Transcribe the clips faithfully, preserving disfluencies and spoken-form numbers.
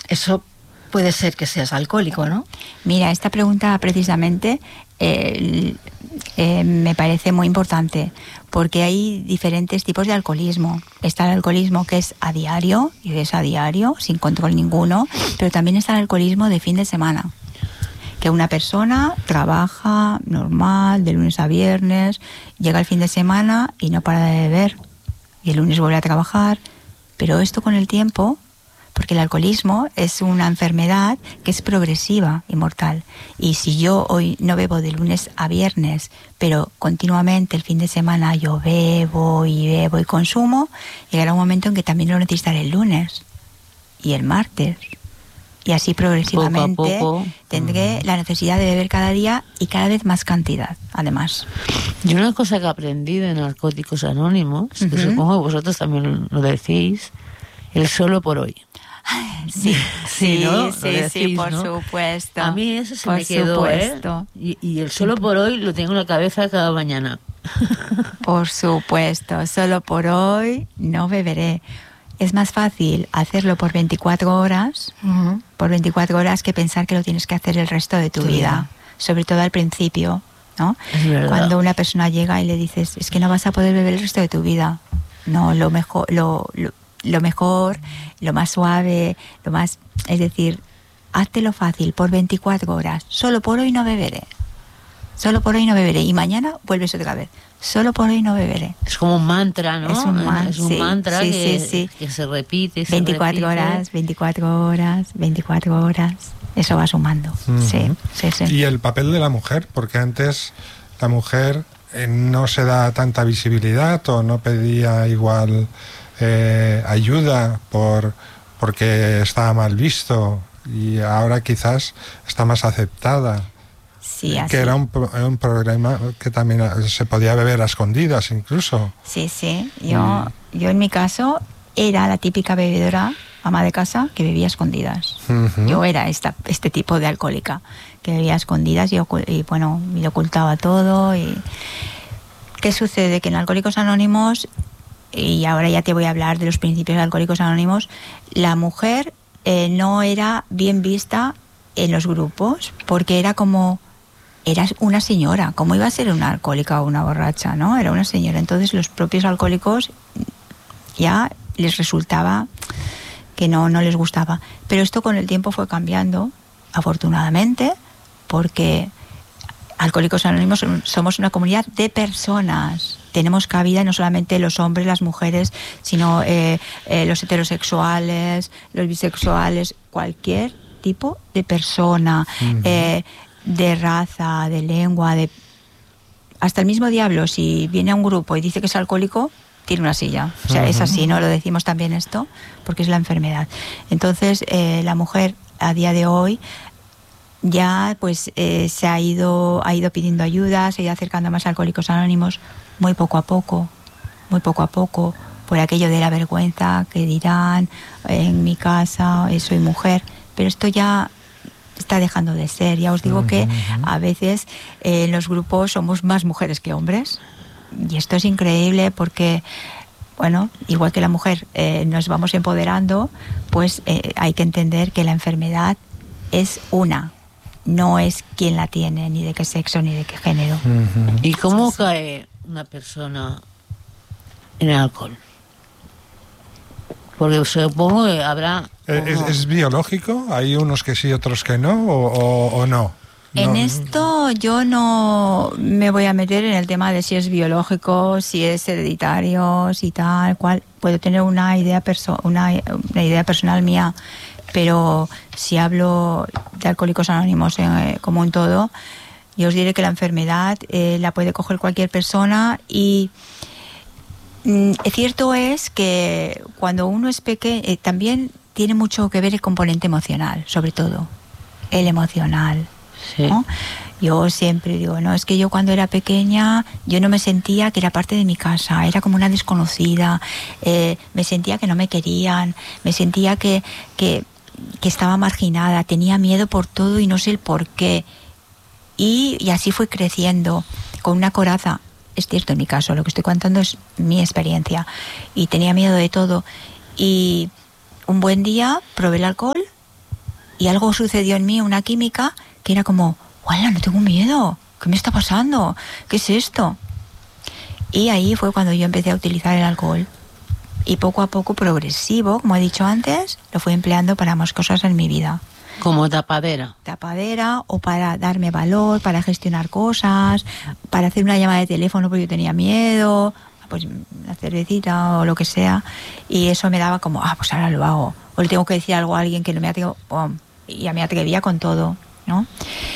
eso puede ser que seas alcohólico, ¿no? Mira, esta pregunta precisamente eh, eh, me parece muy importante, porque hay diferentes tipos de alcoholismo. Está el alcoholismo que es a diario, y es a diario, sin control ninguno, pero también está el alcoholismo de fin de semana, que una persona trabaja normal, de lunes a viernes, llega el fin de semana y no para de beber, y el lunes vuelve a trabajar, pero esto con el tiempo, porque el alcoholismo es una enfermedad que es progresiva y mortal. Y si yo hoy no bebo de lunes a viernes, pero continuamente el fin de semana yo bebo y bebo y consumo, llegará un momento en que también lo necesitaré el lunes y el martes. Y así progresivamente poco a poco tendré uh-huh. la necesidad de beber cada día y cada vez más cantidad, además. Y una cosa que he aprendido en Narcóticos Anónimos, uh-huh. que supongo que vosotros también lo decís, el solo por hoy. Sí, sí, ¿no? sí, decís, sí, por ¿no? supuesto. A mí eso se por me quedó, supuesto. ¿eh? Y, y el solo por hoy lo tengo en la cabeza cada mañana. Por supuesto, solo por hoy no beberé. Es más fácil hacerlo por veinticuatro horas, uh-huh. por veinticuatro horas, que pensar que lo tienes que hacer el resto de tu sí. vida, sobre todo al principio, ¿no? Es verdad. Cuando una persona llega y le dices, es que no vas a poder beber el resto de tu vida. No, lo mejor, lo, lo Lo mejor, lo más suave, lo más... Es decir, háztelo fácil, por veinticuatro horas. Solo por hoy no beberé. Solo por hoy no beberé. Y mañana vuelves otra vez. Solo por hoy no beberé. Es como un mantra, ¿no? Es un, man- es un sí, mantra sí, que, sí, sí. que se repite, se veinticuatro repite. horas, veinticuatro horas, veinticuatro horas. Eso va sumando. Uh-huh. Sí, sí, sí. Y el papel de la mujer, porque antes la mujer eh, no se da tanta visibilidad o no pedía igual... Eh, ayuda por porque estaba mal visto, y ahora quizás está más aceptada. Sí, así. Que era un, un programa que también se podía beber a escondidas incluso. Sí, sí. Yo, mm. yo en mi caso era la típica bebedora, ama de casa, que bebía a escondidas. Uh-huh. Yo era esta, este tipo de alcohólica que bebía a escondidas y, y bueno, y lo ocultaba todo. Y ¿qué sucede? Que en Alcohólicos Anónimos, y ahora ya te voy a hablar de los principios de Alcohólicos Anónimos, la mujer eh, no era bien vista en los grupos, porque era como, era una señora. ¿Cómo iba a ser una alcohólica o una borracha, no? Era una señora. Entonces los propios alcohólicos ya les resultaba que no, no les gustaba. Pero esto con el tiempo fue cambiando, afortunadamente, porque Alcohólicos Anónimos somos una comunidad de personas. Tenemos cabida no solamente los hombres, las mujeres, sino eh, eh, los heterosexuales, los bisexuales, cualquier tipo de persona, uh-huh. eh, de raza, de lengua, de hasta el mismo diablo. Si viene a un grupo y dice que es alcohólico, tiene una silla. O sea, uh-huh. es así, ¿no? Lo decimos también esto, porque es la enfermedad. Entonces, eh, la mujer a día de hoy ya pues eh, se ha ido ha ido pidiendo ayuda, se ha ido acercando más a Alcohólicos Anónimos, muy poco a poco, muy poco a poco, por aquello de la vergüenza que dirán en mi casa, eh, soy mujer, pero esto ya está dejando de ser. Ya os digo uh-huh, que uh-huh. a veces eh, en los grupos somos más mujeres que hombres, y esto es increíble porque, bueno, igual que la mujer eh, nos vamos empoderando, pues eh, hay que entender que la enfermedad es una, no es quién la tiene, ni de qué sexo, ni de qué género. Uh-huh. ¿Y cómo cae una persona en el alcohol? Porque supongo que habrá... ¿Es, ¿Es biológico? ¿Hay unos que sí, otros que no? ¿O, o, o no? En no. esto yo no me voy a meter en el tema de si es biológico, si es hereditario, si tal, cual. Puedo tener una idea, perso- una, una idea personal mía, pero si hablo de Alcohólicos Anónimos eh, como un todo, yo os diré que la enfermedad eh, la puede coger cualquier persona, y mm, cierto es que cuando uno es pequeño eh, también tiene mucho que ver el componente emocional, sobre todo el emocional, sí. ¿no? Yo siempre digo, no, es que yo cuando era pequeña yo no me sentía que era parte de mi casa, era como una desconocida, eh, me sentía que no me querían, me sentía que, que, que estaba marginada, tenía miedo por todo y no sé el por qué. Y, y así fui creciendo, con una coraza. Es cierto, en mi caso, lo que estoy contando es mi experiencia. Y tenía miedo de todo. Y un buen día probé el alcohol y algo sucedió en mí, una química, que era como, ¡hola, no tengo miedo! ¿Qué me está pasando? ¿Qué es esto? Y ahí fue cuando yo empecé a utilizar el alcohol. Y poco a poco, progresivo, como he dicho antes, lo fui empleando para más cosas en mi vida. Como tapadera. Tapadera, o para darme valor, para gestionar cosas, para hacer una llamada de teléfono porque yo tenía miedo, pues una cervecita o lo que sea. Y eso me daba como, ah, pues ahora lo hago. O le tengo que decir algo a alguien que no me atrevo, oh, y ya me atrevía con todo, ¿no?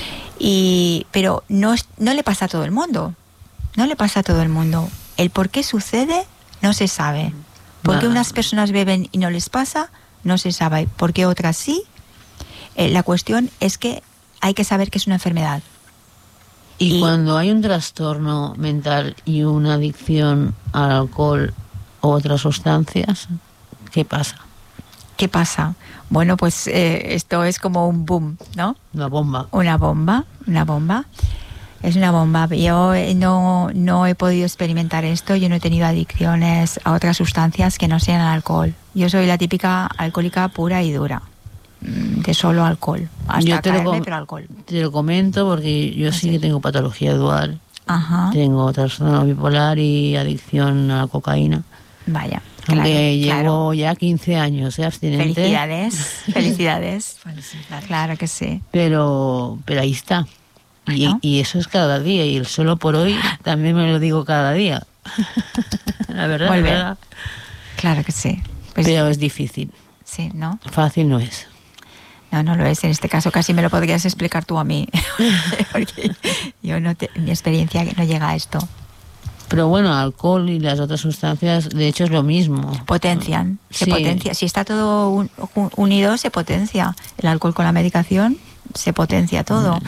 Y, pero no, es, no le pasa a todo el mundo. No le pasa a todo el mundo. El por qué sucede no se sabe. ¿Por qué unas personas beben y no les pasa? No se sabe. ¿Por qué otras sí? Eh, la cuestión es que hay que saber que es una enfermedad. Y, Y cuando hay un trastorno mental y una adicción al alcohol o otras sustancias, ¿qué pasa? ¿qué pasa? Bueno, pues eh, esto es como un boom, ¿no? Una bomba. Una bomba, una bomba. Es una bomba. Yo eh, no, no he podido experimentar esto. Yo no he tenido adicciones a otras sustancias que no sean al alcohol. Yo soy la típica alcohólica pura y dura. De solo alcohol. Hasta Yo te, caerme, lo, pero alcohol. te lo comento porque yo sí que tengo patología dual. Ajá. Tengo trastorno bipolar y adicción a la cocaína. Vaya. Claro, que claro. llevo ya quince años, ¿eh? Abstinente. Felicidades, felicidades. Felicidades. Claro que sí. Pero, pero ahí está. Y, Bueno. y eso es cada día. Y el solo por hoy también me lo digo cada día. La verdad, Muy la bien. verdad. Claro que sí. Pues, Pero es difícil. sí, ¿no? Fácil no es. No, no lo es. En este caso casi me lo podrías explicar tú a mí. Porque yo no te, mi experiencia no llega a esto. Pero bueno, alcohol y las otras sustancias, de hecho, es lo mismo. Potencian, se Sí. potencia. Si está todo un- un- unido, se potencia. El alcohol con la medicación, se potencia todo.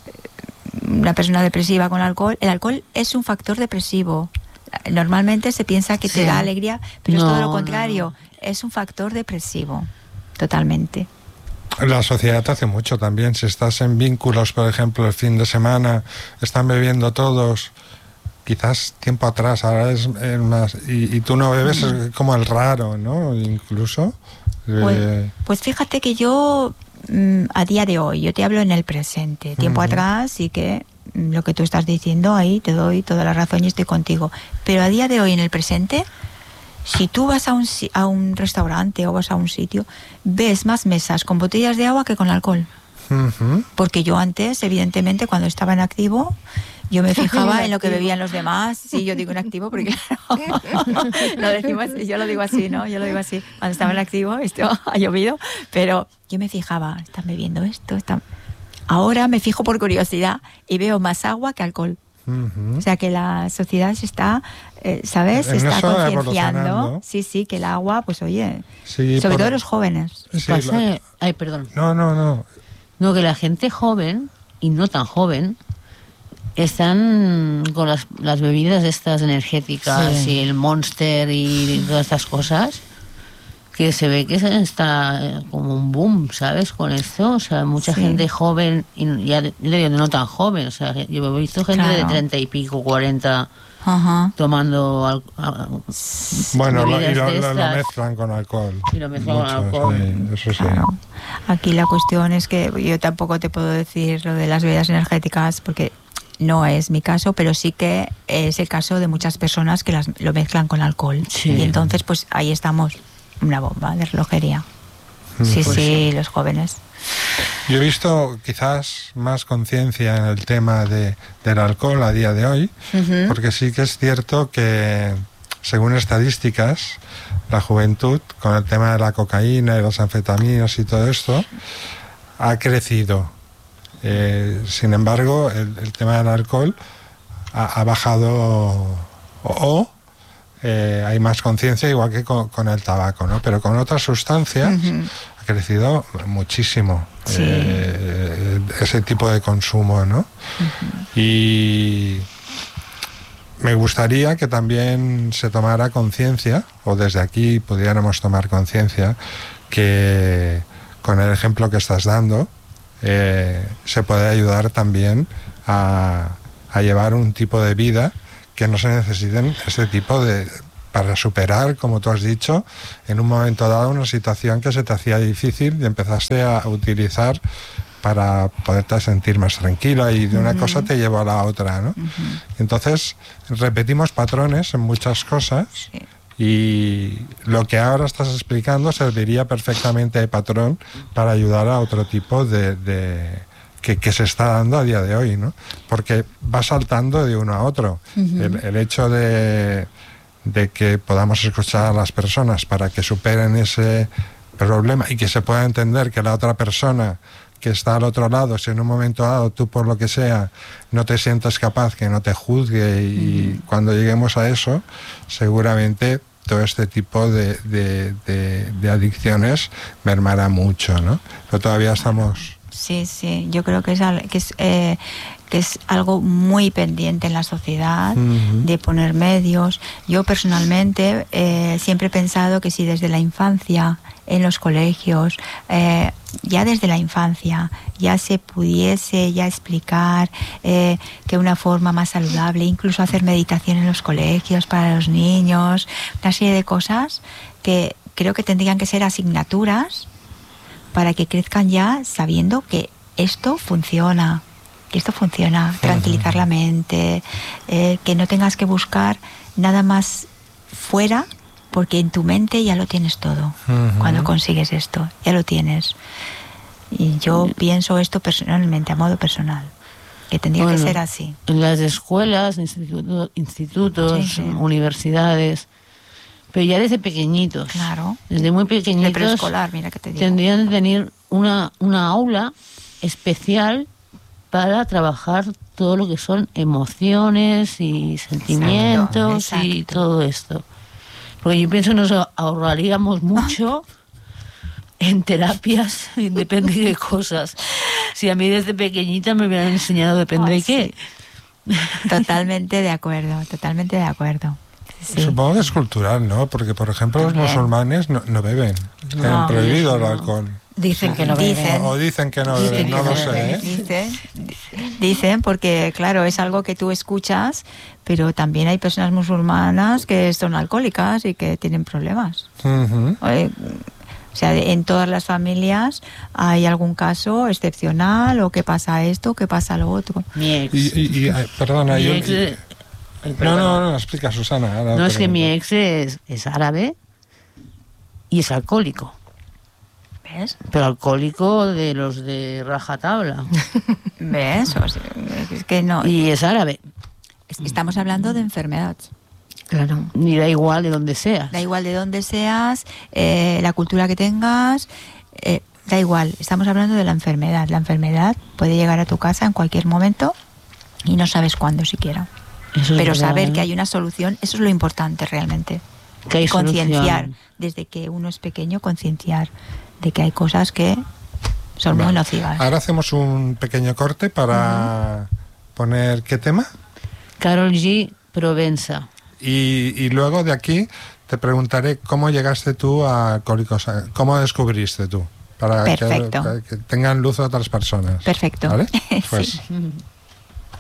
Una persona depresiva con alcohol, el alcohol es un factor depresivo. Normalmente se piensa que te Sí. da alegría, pero es No, todo lo no, contrario. Es un factor depresivo, totalmente. La sociedad hace mucho también. Si estás en vínculos, por ejemplo, el fin de semana, están bebiendo todos, quizás tiempo atrás, ahora es, es más, y, y tú no bebes, es como el raro, ¿no? Incluso. Pues, eh, pues fíjate que yo, mm, a día de hoy, yo te hablo en el presente. Tiempo Ujú. atrás sí que mm, lo que tú estás diciendo, ahí te doy toda la razón y estoy contigo. Pero a día de hoy, en el presente, si tú vas a un, si- a un restaurante o vas a un sitio, ves más mesas con botellas de agua que con alcohol. ujú. Porque yo antes, evidentemente, cuando estaba en activo, yo me fijaba en lo que bebían los demás. Sí, yo digo en activo porque, claro, lo decimos, yo lo digo así, ¿no? Yo lo digo así. Cuando estaba en activo, esto ha llovido, pero yo me fijaba, están bebiendo esto, están... Ahora me fijo por curiosidad y veo más agua que alcohol. Ujú. O sea que la sociedad se está, eh, ¿sabes? Se En está eso concienciando. evolucionando. Sí, sí, que el agua, pues oye, Sí, sobre por- todo los jóvenes. sí, Pasa- lo- Ay, perdón. no, no, no. No, que la gente joven y no tan joven están con las, las bebidas estas energéticas Sí. y el Monster y todas estas cosas, que se ve que se está eh, como un boom, ¿sabes? Con esto, o sea, mucha Sí. gente joven, y ya yo le digo no tan joven, o sea, yo he visto gente de Claro. treinta y pico, cuarenta, Ajá. tomando al- a- Bueno, lo, y bebidas lo, de lo- lo estas. mezclan con alcohol. Y lo mezclan con Mucho, alcohol. sí, eso sí. Claro. Aquí la cuestión es que yo tampoco te puedo decir lo de las bebidas energéticas porque no es mi caso, pero sí que es el caso de muchas personas que las, lo mezclan con alcohol. Sí. Y entonces, pues ahí estamos, una bomba de relojería. Sí, Pues sí, los jóvenes. Yo he visto quizás más conciencia en el tema de, del alcohol a día de hoy, Ujú. porque sí que es cierto que, según estadísticas, la juventud, con el tema de la cocaína y las anfetaminas y todo esto, ha crecido. Eh, sin embargo, el, el tema del alcohol ha, ha bajado o, o, eh, hay más conciencia, igual que con, con el tabaco, ¿no? Pero con otras sustancias Ujú. ha crecido muchísimo. Sí. eh, ese tipo de consumo, ¿no? Y me gustaría que también se tomara conciencia, o desde aquí pudiéramos tomar conciencia, que con el ejemplo que estás dando, eh, se puede ayudar también a, a llevar un tipo de vida que no se necesiten ese tipo de, para superar, como tú has dicho, en un momento dado una situación que se te hacía difícil y empezaste a utilizar para poderte sentir más tranquila, y de una uh-huh. cosa te lleva a la otra, ¿no? Uh-huh. Entonces repetimos patrones en muchas cosas, sí. y lo que ahora estás explicando serviría perfectamente de patrón para ayudar a otro tipo de... de que, que se está dando a día de hoy, ¿no? Porque va saltando de uno a otro. Uh-huh. el, el hecho de, de que podamos escuchar a las personas para que superen ese problema y que se pueda entender que la otra persona que está al otro lado, si en un momento dado tú por lo que sea no te sientes capaz, que no te juzgue, y uh-huh. cuando lleguemos a eso, seguramente todo este tipo de, de, de, de adicciones mermará mucho, ¿no? Pero todavía estamos... Sí, sí, yo creo que es, que es, eh, que es algo muy pendiente en la sociedad, uh-huh. de poner medios. Yo personalmente eh, siempre he pensado que si desde la infancia, en los colegios, eh, ya desde la infancia, ya se pudiese ya explicar eh, que una forma más saludable, incluso hacer meditación en los colegios para los niños, una serie de cosas que creo que tendrían que ser asignaturas para que crezcan ya sabiendo que esto funciona, que esto funciona, tranquilizar la mente, eh, que no tengas que buscar nada más fuera, porque en tu mente ya lo tienes todo. Uh-huh. Cuando consigues esto, ya lo tienes. Y yo pienso esto personalmente, a modo personal, que tendría bueno, que ser así. En las escuelas, instituto, institutos, sí, sí. universidades, pero ya desde pequeñitos, claro, desde muy pequeñitos, de preescolar, mira que te digo, tendrían de tener una, una aula especial para trabajar todo lo que son emociones y sentimientos, exacto, exacto. y todo esto. Porque yo pienso que nos ahorraríamos mucho en terapias, depende de cosas. Si a mí desde pequeñita me hubieran enseñado depende oh, de qué. Sí. Totalmente de acuerdo, totalmente de acuerdo. Sí. Supongo que es cultural, ¿no? Porque, por ejemplo, los musulmanes no, no beben. No, han prohibido no. el alcohol. Dicen que no beben. O, o dicen que no beben, no lo sé. ¿eh? Dicen, dicen, porque, claro, es algo que tú escuchas, pero también hay personas musulmanas que son alcohólicas y que tienen problemas. Uh-huh. O sea, en todas las familias hay algún caso excepcional, o que pasa esto, que pasa lo otro. Mi ex. Y, y, y perdona, Mi yo... ex y, no, no, no, explica, Susana. No, pregunto. Es que mi ex es, es árabe y es alcohólico. ¿Ves? Pero alcohólico de los de rajatabla. ¿Ves? O sea, es que no. Y es árabe. Estamos hablando de enfermedad. Claro. Y da igual de donde seas. Da igual de donde seas, eh, la cultura que tengas, eh, da igual. Estamos hablando de la enfermedad. La enfermedad puede llegar a tu casa en cualquier momento y no sabes cuándo siquiera. Eso Pero es verdad, saber ¿eh? que hay una solución, eso es lo importante realmente. Que hay concienciar, solución. Desde que uno es pequeño, concienciar de que hay cosas que son vale. muy nocivas. Ahora hacemos un pequeño corte para uh-huh. poner ¿qué tema? Karol G, Provenza. Y, y luego de aquí te preguntaré cómo llegaste tú a Alcohólicos, cómo descubriste tú, para que, que tengan luz otras personas. Perfecto. ¿Vale? Pues. Sí.